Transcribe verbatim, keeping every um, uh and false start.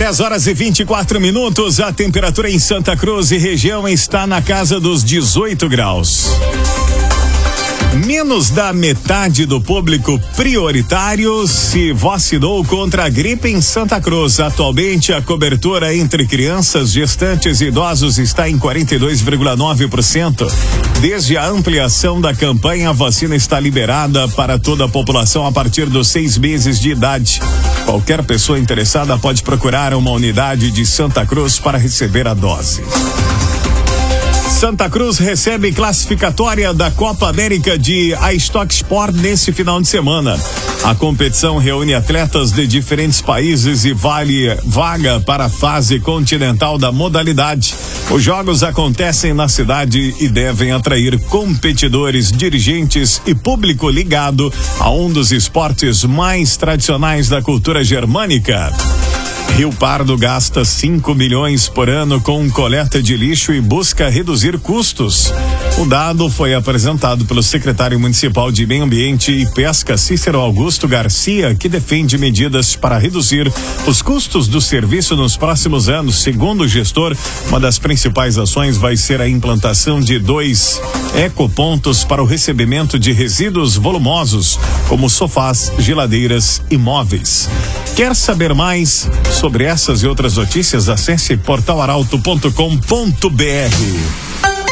dez horas e vinte e quatro minutos, a temperatura em Santa Cruz e região está na casa dos dezoito graus. Menos da metade do público prioritário se vacinou contra a gripe em Santa Cruz. Atualmente, a cobertura entre crianças, gestantes e idosos está em quarenta e dois vírgula nove por cento. Desde a ampliação da campanha, a vacina está liberada para toda a população a partir dos seis meses de idade. Qualquer pessoa interessada pode procurar uma unidade de Santa Cruz para receber a dose. Santa Cruz recebe classificatória da Copa América de Stock Sport nesse final de semana. A competição reúne atletas de diferentes países e vale vaga para a fase continental da modalidade. Os jogos acontecem na cidade e devem atrair competidores, dirigentes e público ligado a um dos esportes mais tradicionais da cultura germânica. Rio Pardo gasta cinco milhões por ano com coleta de lixo e busca reduzir custos. O dado foi apresentado pelo secretário municipal de Meio Ambiente e Pesca, Cícero Augusto Garcia, que defende medidas para reduzir os custos do serviço nos próximos anos. Segundo o gestor, uma das principais ações vai ser a implantação de dois ecopontos para o recebimento de resíduos volumosos, como sofás, geladeiras e móveis. Quer saber mais sobre essas e outras notícias? Acesse portal arauto ponto com ponto br.